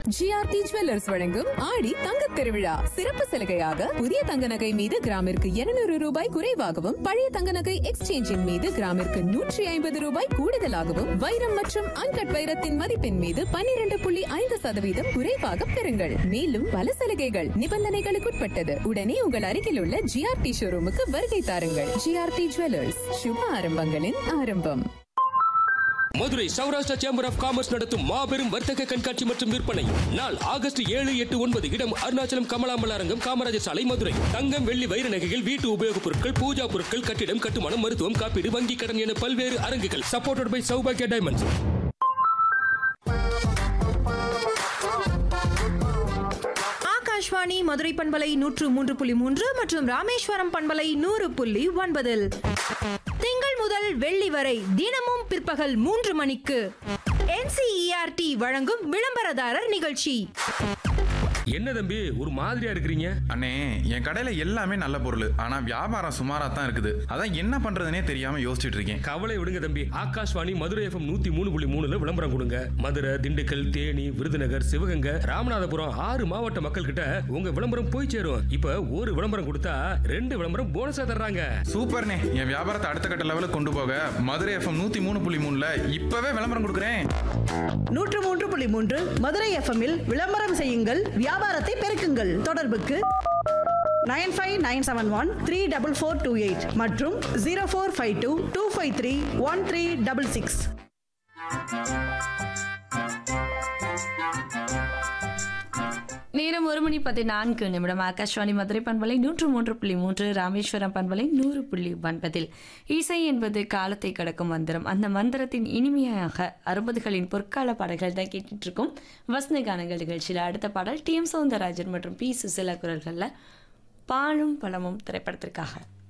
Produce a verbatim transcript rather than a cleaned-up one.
GRT jewellers வழங்கும் ஆடி தங்க திருவிழா சிறப்பு சலுகையாக புதிய தங்க நகை மீது கிராமிற்கு இருநூறு ரூபாய் குறைவாகவும் பழைய தங்க நகை எக்ஸ்சேஞ்சின் மீது கிராமிற்கு நூற்றி ஐம்பது ரூபாய் கூடுதலாகவும் வைரம் மற்றும் அன்கட் வைரத்தின் மதிப்பின் மீது பன்னிரண்டு புள்ளி ஐந்து சதவீதம் குறைவாக பெறுங்கள். மேலும் பல சலுகைகள் நிபந்தனைகளுக்குட்பட்டது. உடனே உங்கள் அருகில் உள்ள ஜிஆர்டி ஷோரூமுக்கு வருகை தாருங்கள். ஜிஆர்டி ஜுவல்லர்ஸ், சுப ஆரம்பங்களின் ஆரம்பம். Madurai Saurashtra chamber of commerce நடத்தும் மாபெரும் வர்த்தக கண்காட்சி மற்றும் விற்பனை நாள் ஆகஸ்ட் ஏழு எட்டு ஒன்பது இடம் அருணாச்சலம் கமலாம்பல் அரங்கம், காமராஜர் சாலை, மதுரை. தங்கம், வெள்ளி, வைர நகைகள், வீட்டு உபயோகப் பொருட்கள், பூஜா பொருட்கள், கட்டிடம் கட்டுமானம், மருத்துவம், காப்பீடு, வங்கி கடன் என பல்வேறு அரங்குகள். Supported by Saubhagya diamonds. Akashvani Madurai பண்பலை நூற்று மூன்று புள்ளி மூன்று மற்றும் ராமேஸ்வரம் பண்பலை நூறு புள்ளி ஒன்பதில் திங்கள் முதல் வெள்ளி வரை தினமும் பிற்பகல் மூன்று மணிக்கு N C E R D வழங்கும் விளம்பரதாரர் நிகழ்ச்சி. என்ன தம்பி ஒரு மாதிரியா இருக்கிறீங்க? அண்ணே, என் கடையில எல்லாமே நல்ல பொருள், ஆனா வியாபாரம் சுமாரா தான் இருக்குது. அதான் என்ன பண்றதுனே தெரியாம யோசிச்சுட்டு இருக்கேன். கவலை விடுங்க தம்பி, ஆகாஷ்வாணி மதுரை எஃப்எம் நூத்தி மூணு புள்ளி மூணுல விளம்பரம் கொடுங்க. மதுரை, திண்டுக்கல், தேனி, விருதுநகர், சிவகங்கை, ராமநாதபுரம் ஆறு மாவட்ட மக்கள் கிட்ட உங்க விளம்பரம் போய் சேரும். இப்ப ஒரு விளம்பரம் கொடுத்தா ரெண்டு விளம்பரம் போனஸா தர்றாங்க. சூப்பர்ண்ணே, என் வியாபாரத்தை அடுத்த கட்ட லெவலுக்கு கொண்டு போக மதுரை எஃப்எம் நூத்தி மூணு புள்ளி மூணுல இப்பவே விளம்பரம் கொடுக்குறேன். நூற்று மூன்று புள்ளி மூன்று மதுரை எஃப்எம்மில் விளம்பரம் செய்யுங்கள், வியாபாரத்தை பெருக்குங்கள். தொடர்புக்கு nine five nine seven one three double four two eight மற்றும் zero four five two two five three one three double six. நேரம் ஒரு மணி பதினான்கு நிமிடம். ஆகாஷ்வாணி மதுரை பண்பலை நூற்று மூன்று புள்ளி மூன்று, ராமேஸ்வரம் பண்பலை நூறு புள்ளி ஒன்பதில் இசை என்பது காலத்தை கடக்கும் மந்திரம். அந்த மந்திரத்தின் இனிமையாக அறுபதுகளின் பொற்கால பாடல்கள் தான் கேட்டுட்டு இருக்கோம் வசந்த கானங்கள் நிகழ்ச்சியில். அடுத்த பாடல் டி எம் சௌந்தரராஜன் மற்றும் பி சுசிலா குரல்களில் பாலும் பழமும் திரைப்படத்திற்காக.